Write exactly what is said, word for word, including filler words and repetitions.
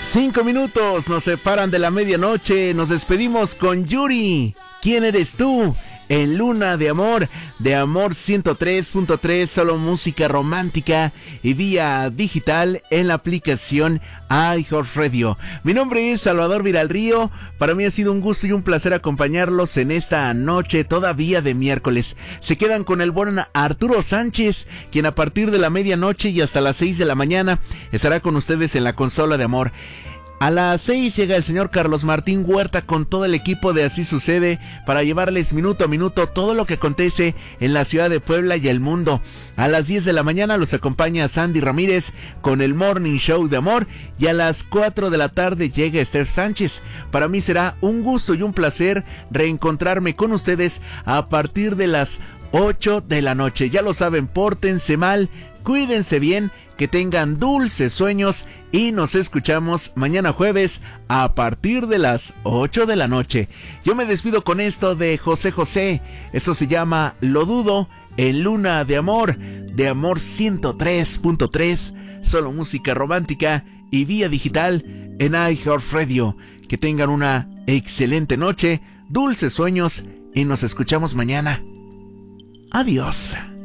Cinco minutos nos separan de la medianoche. Nos despedimos con Yuri. ¿Quién eres tú? En Luna de Amor, de Amor ciento tres punto tres, solo música romántica y vía digital en la aplicación iHeartRadio. Mi nombre es Salvador Viralrío. Para mí ha sido un gusto y un placer acompañarlos en esta noche todavía de miércoles. Se quedan con el buen Arturo Sánchez, quien a partir de la medianoche y hasta las seis de la mañana estará con ustedes en la consola de amor. A las seis llega el señor Carlos Martín Huerta con todo el equipo de Así Sucede para llevarles minuto a minuto todo lo que acontece en la ciudad de Puebla y el mundo. A las diez de la mañana los acompaña Sandy Ramírez con el Morning Show de Amor y a las cuatro de la tarde llega Esther Sánchez. Para mí será un gusto y un placer reencontrarme con ustedes a partir de las ocho de la noche. Ya lo saben, pórtense mal, cuídense bien, que tengan dulces sueños y nos escuchamos mañana jueves a partir de las ocho de la noche. Yo me despido con esto de José José. Esto se llama Lo Dudo en Luna de Amor, de Amor ciento tres punto tres, solo música romántica y vía digital en iHeartRadio. Que tengan una excelente noche, dulces sueños y nos escuchamos mañana. Adiós.